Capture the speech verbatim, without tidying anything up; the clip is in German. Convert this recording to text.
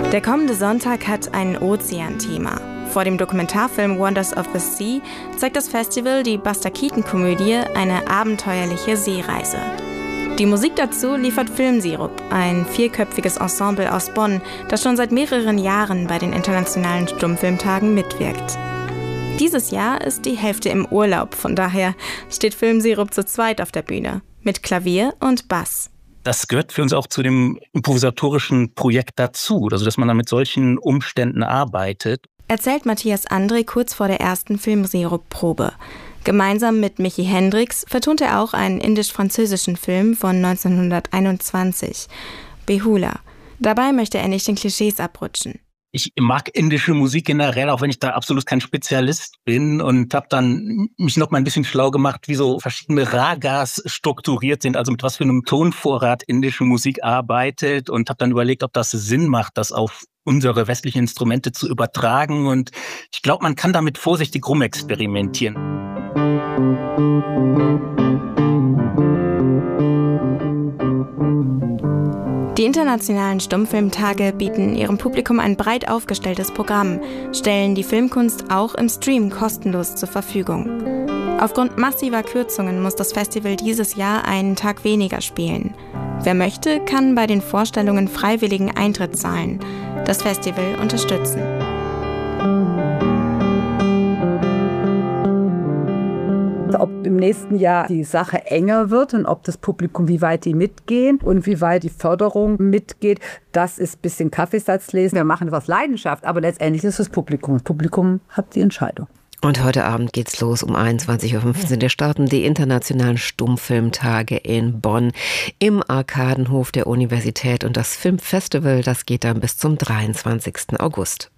Der kommende Sonntag hat ein Ozean-Thema. Vor dem Dokumentarfilm Wonders of the Sea zeigt das Festival die Buster Keaton-Komödie Eine abenteuerliche Seereise. Die Musik dazu liefert Filmsirup, ein vierköpfiges Ensemble aus Bonn, das schon seit mehreren Jahren bei den Internationalen Stummfilmtagen mitwirkt. Dieses Jahr ist die Hälfte im Urlaub, von daher steht Filmsirup zu zweit auf der Bühne, mit Klavier und Bass. Das gehört für uns auch zu dem improvisatorischen Projekt dazu, also dass man dann mit solchen Umständen arbeitet. Erzählt Matthias André kurz vor der ersten Filmsirup-Probe. Gemeinsam mit Michi Hendricks vertont er auch einen indisch-französischen Film von neunzehnhunderteinundzwanzig, Behula. Dabei möchte er nicht den Klischees abrutschen. Ich mag indische Musik generell, auch wenn ich da absolut kein Spezialist bin, und habe dann mich noch mal ein bisschen schlau gemacht, wie so verschiedene Ragas strukturiert sind, also mit was für einem Tonvorrat indische Musik arbeitet, und habe dann überlegt, ob das Sinn macht, das auf unsere westlichen Instrumente zu übertragen, und ich glaube, man kann damit vorsichtig rumexperimentieren. Die Internationalen Stummfilmtage bieten ihrem Publikum ein breit aufgestelltes Programm, stellen die Filmkunst auch im Stream kostenlos zur Verfügung. Aufgrund massiver Kürzungen muss das Festival dieses Jahr einen Tag weniger spielen. Wer möchte, kann bei den Vorstellungen freiwilligen Eintritt zahlen, das Festival unterstützen. Ob im nächsten Jahr die Sache enger wird und ob das Publikum, wie weit die mitgehen und wie weit die Förderung mitgeht, das ist ein bisschen Kaffeesatzlesen. Wir machen das aus Leidenschaft, aber letztendlich ist es das Publikum. Das Publikum hat die Entscheidung. Und heute Abend geht's los um einundzwanzig Uhr fünfzehn. Da starten die Internationalen Stummfilmtage in Bonn im Arkadenhof der Universität. Und das Filmfestival, das geht dann bis zum dreiundzwanzigsten August.